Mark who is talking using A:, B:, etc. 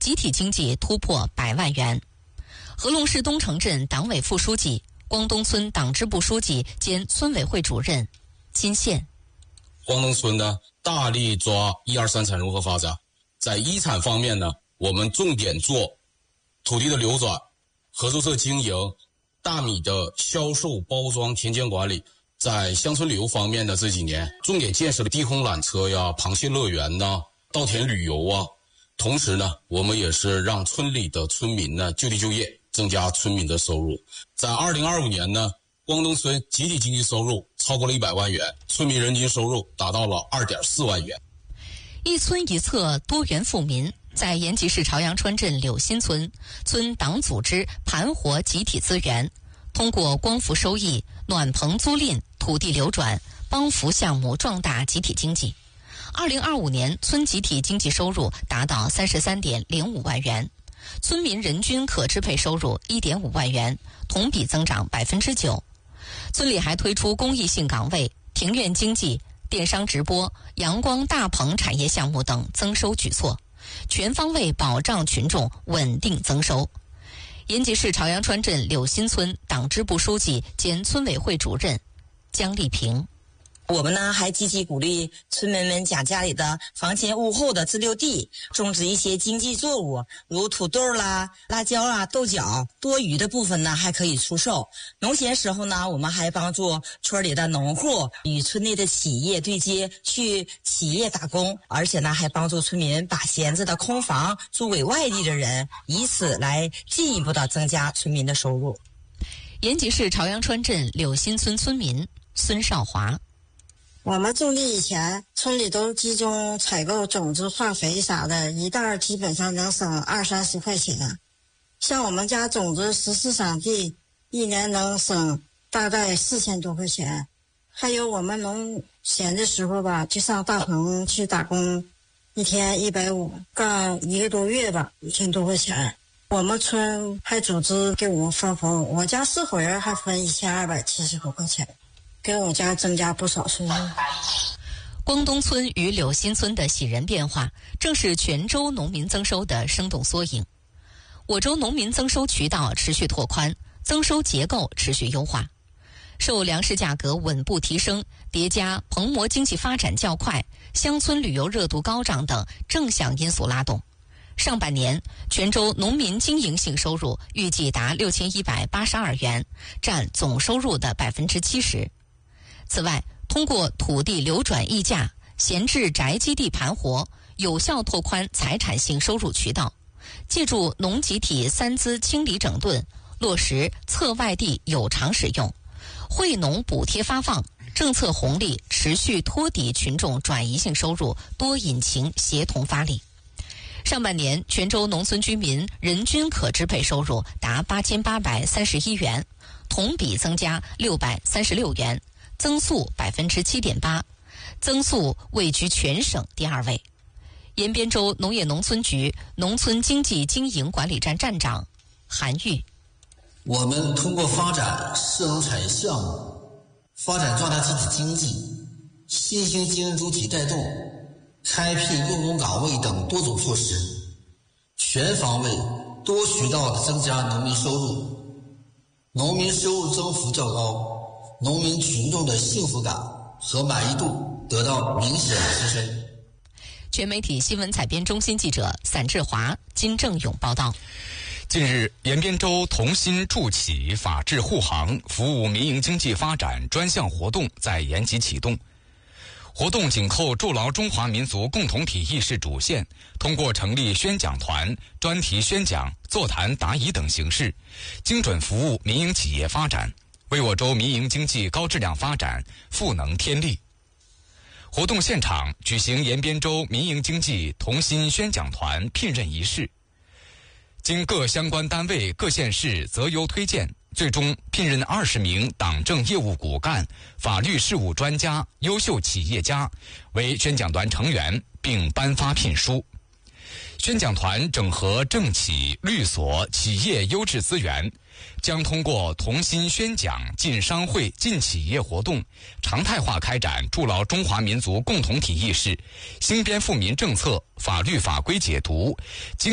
A: 集体经济突破100万元。和隆市东城镇党委副书记、光东村党支部书记兼村委会主任金宪。
B: 光东村呢，大力抓1、2、3产融合发展。在一产方面呢，我们重点做土地的流转、合作社经营、大米的销售、包装、田间管理。在乡村旅游方面呢，这几年重点建设了低空缆车呀、螃蟹乐园呐、稻田旅游啊。同时呢，我们也是让村里的村民呢就地就业，增加村民的收入。在2025年呢，光东村集体经济收入超过了100万元，村民人均收入达到了2.4万元。
A: 一村一策，多元富民。在延吉市朝阳川镇柳新村，村党组织盘活集体资源，通过光伏收益、暖棚租赁、土地流转、帮扶项目壮大集体经济。2025年，村集体经济收入达到33.05万元，村民人均可支配收入1.5万元，同比增长9%。村里还推出公益性岗位、庭院经济、电商直播、阳光大棚产业项目等增收举措，全方位保障群众稳定增收。延吉市朝阳川镇柳新村党支部书记兼村委会主任姜丽萍。
C: 我们呢还积极鼓励村民们将家里的房前屋后的自留地种植一些经济作物，如土豆啦、辣椒啦、豆角，多余的部分呢还可以出售。农闲时候呢，我们还帮助村里的农户与村内的企业对接，去企业打工，而且呢还帮助村民把闲置的空房租给外地的人，以此来进一步的增加村民的收入。
A: 延吉市朝阳川镇柳新村村民孙少华。
D: 我们种地以前，村里都集中采购种子、化肥啥的，一袋基本上能省20-30块钱。像我们家种子14场地，一年能省大概4000多块钱。还有我们农闲的时候吧，就上大棚去打工，一天150，干1个多月吧，1000多块钱。我们村还组织给我们分红，我家4口人还分1270多块钱。给我家增加不少收入。
A: 光东村与柳新村的喜人变化，正是全州农民增收的生动缩影。我州农民增收渠道持续拓宽，增收结构持续优化。受粮食价格稳步提升，叠加蓬勃经济发展较快，乡村旅游热度高涨等正向因素拉动，上半年全州农民经营性收入预计达6182元，占总收入的70%。此外，通过土地流转溢价、闲置宅基地盘活，有效拓宽财产性收入渠道，借助农集体三资清理整顿，落实侧外地有偿使用、惠农补贴发放，政策红利持续托底群众转移性收入多引擎协同发力。上半年，全州农村居民人均可支配收入达8831元，同比增加636元，增速7.8%，增速位居全省第2位。延边州农业农村局农村经济经营管理站站长韩玉。
E: 我们通过发展涉农产业项目，发展壮大集体经济，新兴经营主体带动，开辟用工岗位等多种措施，全方位多渠道的增加农民收入，农民收入增幅较高，农民群众的幸福感和满意度得到明显提升。
A: 全媒体新闻采编中心记者散志华、金正勇报道。
F: 近日，延边州同心助企法治护航服务民营经济发展专项活动在延吉启动。活动紧扣筑牢中华民族共同体意识主线，通过成立宣讲团、专题宣讲、座谈答疑等形式，精准服务民营企业发展，为我州民营经济高质量发展赋能添力。活动现场举行延边州民营经济同心宣讲团聘任仪式，经各相关单位各县市择优推荐，最终聘任20名党政业务骨干、法律事务专家、优秀企业家为宣讲团成员，并颁发聘书。宣讲团整合政企、律所、企业优质资源，将通过同心宣讲、进商会、进企业活动，常态化开展筑牢中华民族共同体意识、兴编富民政策、法律法规解读、